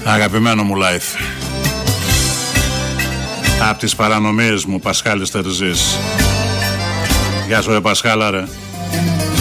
Αγαπημένο μου life. Απ' τις παρανομίες μου, Πασχάλης Τερζής. Γεια σου ρε Πασχάλα ρε.